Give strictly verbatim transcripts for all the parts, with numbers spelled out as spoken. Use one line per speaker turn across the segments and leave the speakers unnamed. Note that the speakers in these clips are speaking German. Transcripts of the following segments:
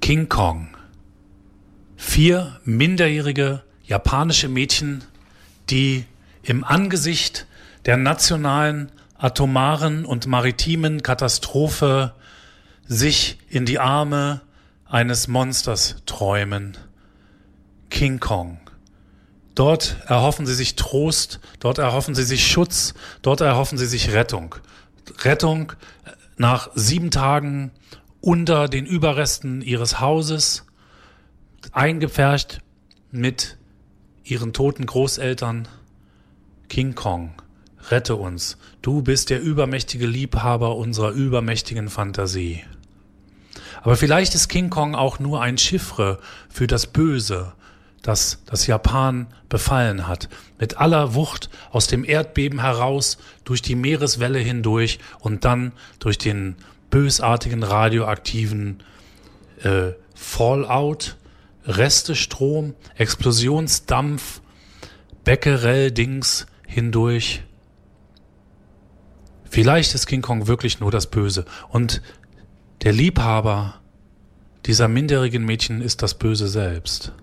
King Kong. Vier minderjährige japanische Mädchen, die im Angesicht der nationalen, atomaren und maritimen Katastrophe sich in die Arme eines Monsters träumen. King Kong. Dort erhoffen sie sich Trost, dort erhoffen sie sich Schutz, dort erhoffen sie sich Rettung. Rettung nach sieben Tagen unter den Überresten ihres Hauses, eingepfercht mit ihren toten Großeltern. King Kong, rette uns. Du bist der übermächtige Liebhaber unserer übermächtigen Fantasie. Aber vielleicht ist King Kong auch nur ein Chiffre für das Böse, das das Japan befallen hat. Mit aller Wucht aus dem Erdbeben heraus, durch die Meereswelle hindurch und dann durch den bösartigen radioaktiven äh, Fallout, Restestrom, Explosionsdampf, Becquerel-Dings hindurch. Vielleicht ist King Kong wirklich nur das Böse und der Liebhaber dieser minderjährigen Mädchen ist das Böse selbst.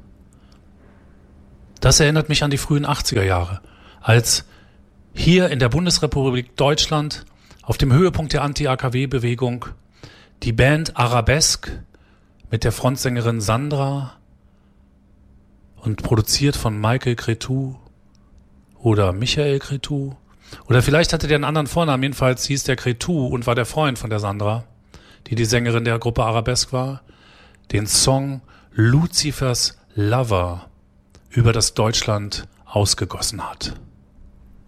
Das erinnert mich an die frühen achtziger Jahre, als hier in der Bundesrepublik Deutschland auf dem Höhepunkt der Anti-A K W-Bewegung die Band Arabesque mit der Frontsängerin Sandra und produziert von Michael Cretu oder Michael Cretu oder vielleicht hatte der einen anderen Vornamen, jedenfalls hieß der Cretu und war der Freund von der Sandra, die die Sängerin der Gruppe Arabesque war, den Song Lucifers Lover über das Deutschland ausgegossen hat.